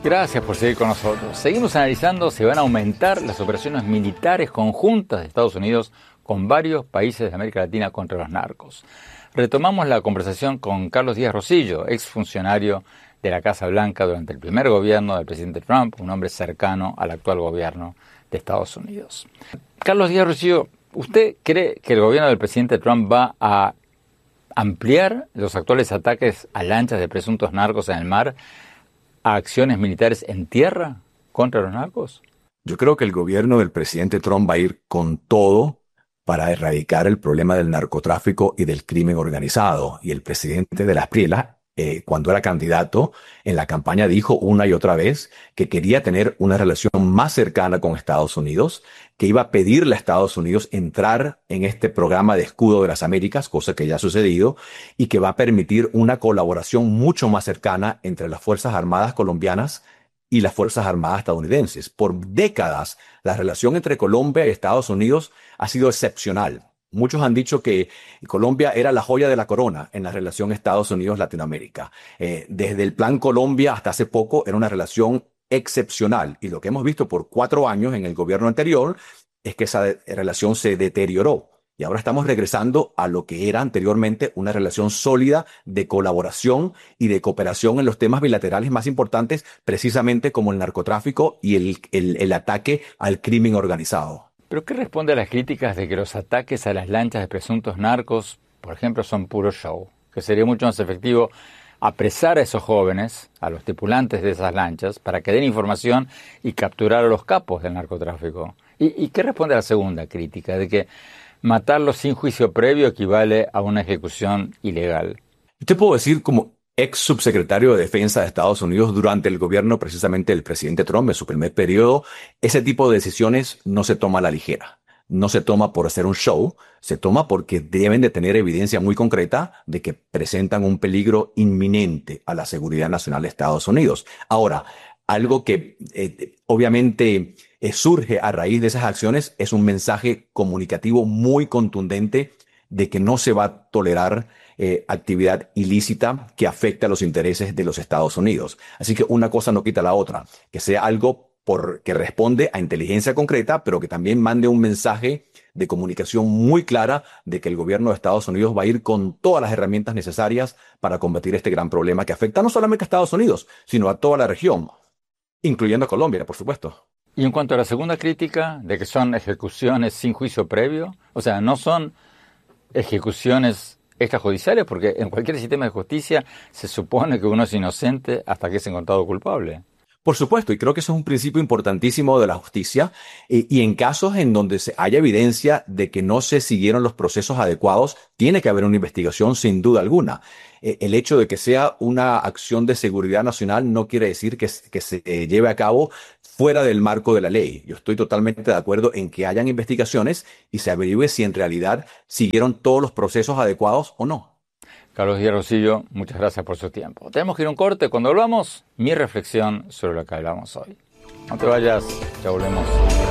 Gracias por seguir con nosotros. Seguimos analizando si van a aumentar las operaciones militares conjuntas de Estados Unidos con varios países de América Latina contra los narcos. Retomamos la conversación con Carlos Díaz Rosillo, exfuncionario de la Casa Blanca durante el primer gobierno del presidente Trump, un hombre cercano al actual gobierno de Estados Unidos. Carlos Díaz Rosillo, ¿usted cree que el gobierno del presidente Trump va a ampliar los actuales ataques a lanchas de presuntos narcos en el mar a acciones militares en tierra contra los narcos? Yo creo que el gobierno del presidente Trump va a ir con todo para erradicar el problema del narcotráfico y del crimen organizado. Y el presidente de las Prielas, cuando era candidato en la campaña, dijo una y otra vez que quería tener una relación más cercana con Estados Unidos, que iba a pedirle a Estados Unidos entrar en este programa de escudo de las Américas, cosa que ya ha sucedido, y que va a permitir una colaboración mucho más cercana entre las Fuerzas Armadas colombianas y las Fuerzas Armadas estadounidenses. Por décadas, la relación entre Colombia y Estados Unidos ha sido excepcional. Muchos han dicho que Colombia era la joya de la corona en la relación Estados Unidos-Latinoamérica. Desde el Plan Colombia hasta hace poco era una relación excepcional. Y lo que hemos visto por 4 años en el gobierno anterior es que esa relación se deterioró. Y ahora estamos regresando a lo que era anteriormente una relación sólida de colaboración y de cooperación en los temas bilaterales más importantes, precisamente como el narcotráfico y el ataque al crimen organizado. ¿Pero qué responde a las críticas de que los ataques a las lanchas de presuntos narcos, por ejemplo, son puro show? Que sería mucho más efectivo apresar a esos jóvenes, a los tripulantes de esas lanchas, para que den información y capturar a los capos del narcotráfico. ¿Y qué responde a la segunda crítica, de que matarlos sin juicio previo equivale a una ejecución ilegal? Yo te puedo decir, como ex subsecretario de Defensa de Estados Unidos durante el gobierno precisamente del presidente Trump en su primer periodo, ese tipo de decisiones no se toma a la ligera. No se toma por hacer un show, se toma porque deben de tener evidencia muy concreta de que presentan un peligro inminente a la seguridad nacional de Estados Unidos. Ahora, algo que obviamente surge a raíz de esas acciones es un mensaje comunicativo muy contundente de que no se va a tolerar actividad ilícita que afecte a los intereses de los Estados Unidos. Así que una cosa no quita la otra, que sea algo que responde a inteligencia concreta, pero que también mande un mensaje de comunicación muy clara de que el gobierno de Estados Unidos va a ir con todas las herramientas necesarias para combatir este gran problema que afecta no solamente a Estados Unidos, sino a toda la región, incluyendo a Colombia, por supuesto. Y en cuanto a la segunda crítica, de que son ejecuciones sin juicio previo, o sea, no son ejecuciones extrajudiciales, porque en cualquier sistema de justicia se supone que uno es inocente hasta que es encontrado culpable. Por supuesto, y creo que eso es un principio importantísimo de la justicia, y en casos en donde haya evidencia de que no se siguieron los procesos adecuados, tiene que haber una investigación sin duda alguna. El hecho de que sea una acción de seguridad nacional no quiere decir que se lleve a cabo fuera del marco de la ley. Yo estoy totalmente de acuerdo en que hayan investigaciones y se averigüe si en realidad siguieron todos los procesos adecuados o no. Carlos Díaz Rosillo, muchas gracias por su tiempo. Tenemos que ir a un corte. Cuando volvamos, mi reflexión sobre lo que hablamos hoy. No te vayas, ya volvemos.